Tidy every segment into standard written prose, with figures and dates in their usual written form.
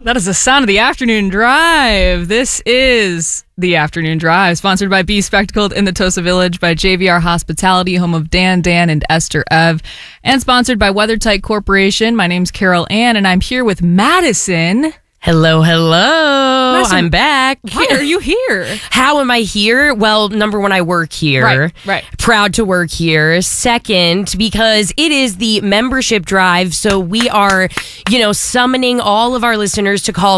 That is the sound of the afternoon drive. This is the afternoon drive, sponsored by Be Spectacled in the Tosa Village, by JVR Hospitality, home of Dan, and Esther Ev, and sponsored by WeatherTight Corporation. My name's Carol Ann, and I'm here with Madison. Hello. Madison, I'm back. Why are you here? How am I here? Well, number one, I work here. Right. Proud to work here. Second, because it is the membership drive, so we are, summoning all of our listeners to call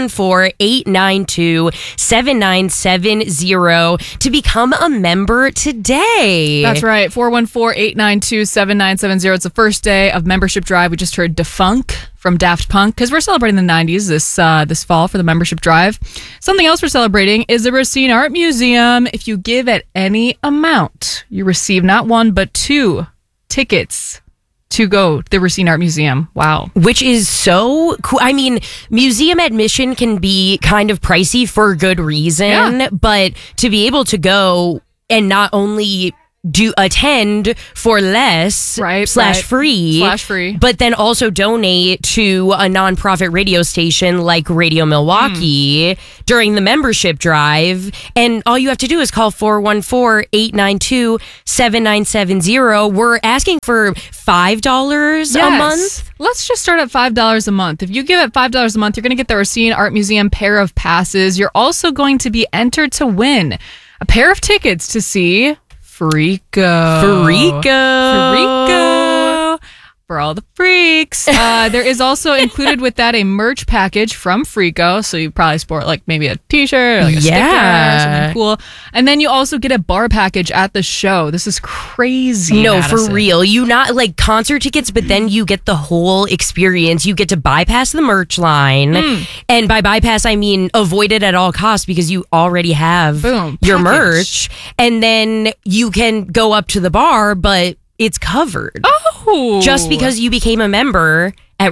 414-892-7970 to become a member today. That's right, 414-892-7970. It's the first day of membership drive. We just heard Defunk from Daft Punk, because we're celebrating the 90s this fall for the membership drive. Something else we're celebrating is the Racine Art Museum. If you give at any amount, you receive not one, but 2 tickets to go to the Racine Art Museum. Wow. Which is so cool. I mean, museum admission can be kind of pricey for good reason, but to be able to go and not only attend for less slash free, but then also donate to a nonprofit radio station like Radio Milwaukee during the membership drive. And all you have to do is call 414-892-7970. We're asking for $5 a month. Let's just start at $5 a month. If you give it $5 a month, you're going to get the Racine Art Museum pair of passes. You're also going to be entered to win a pair of tickets to see Freako. For all the freaks. There is also included with that a merch package from Freako. So you probably sport like maybe a t-shirt or like a sticker or something cool. And then you also get a bar package at the show. This is crazy. No, Madison. For real. You not like concert tickets, but then you get the whole experience. You get to bypass the merch line. And by bypass, I mean avoid it at all costs because you already have your merch. And then you can go up to the bar, but it's covered. Oh. Just because you became a member at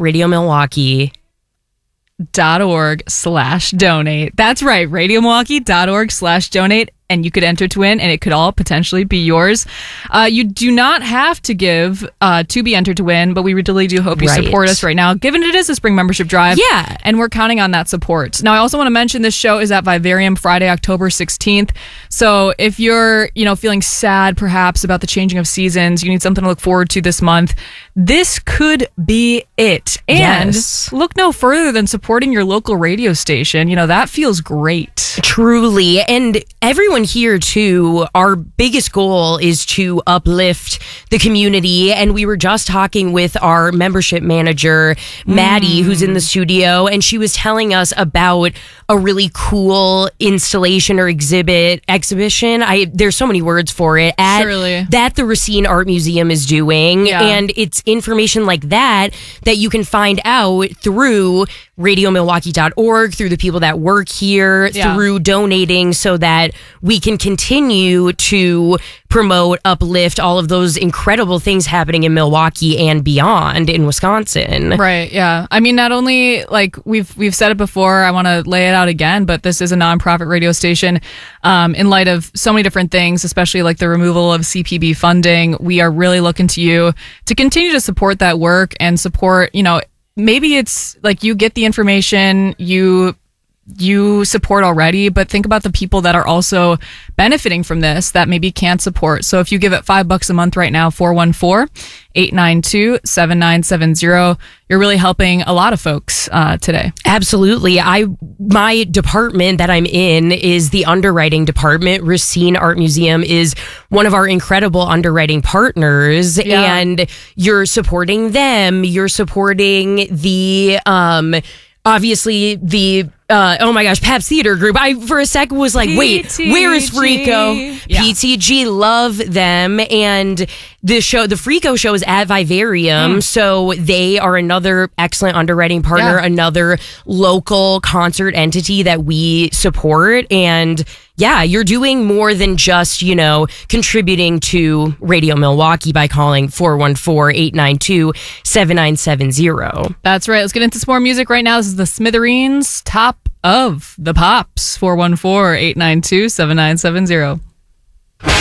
RadioMilwaukee.org/donate. That's right, RadioMilwaukee.org/donate. And you could enter to win, and it could all potentially be yours. You do not have to give to be entered to win, but we really do hope you support us right now, given it is a spring membership drive. Yeah. And we're counting on that support. Now, I also want to mention this show is at Vivarium Friday, October 16th. So if you're, feeling sad perhaps about the changing of seasons, you need something to look forward to this month, this could be it. And look no further than supporting your local radio station. That feels great. Truly. And everyone here too, our biggest goal is to uplift the community, and we were just talking with our membership manager Maddie, who's in the studio, and she was telling us about a really cool installation or exhibition. There's so many words for it that the Racine Art Museum is doing, and it's information like that you can find out through RadioMilwaukee.org, through the people that work here, through donating, so that we can continue to promote, uplift all of those incredible things happening in Milwaukee and beyond in Wisconsin. Right, yeah. I mean, not only, like, we've said it before, I want to lay it out again, but this is a nonprofit radio station. In light of so many different things, especially like the removal of CPB funding, we are really looking to you to continue to support that work and support, maybe it's like you get the information, you support already, but think about the people that are also benefiting from this that maybe can't support. So if you give it $5 a month right now, 414-892-7970, you're really helping a lot of folks today. Absolutely. My department that I'm in is the underwriting department. Racine Art Museum is one of our incredible underwriting partners, and you're supporting them. You're supporting the obviously the oh my gosh, Pabst Theater Group. I for a second was like, wait, where is Freako? PTG, love them. And the Freako show is at Vivarium, so they are another excellent underwriting partner, another local concert entity that we support. And you're doing more than just, contributing to Radio Milwaukee by calling 414-892-7970. That's right. Let's get into some more music right now. This is the Smithereens, Top of the Pops, 414-892-7970.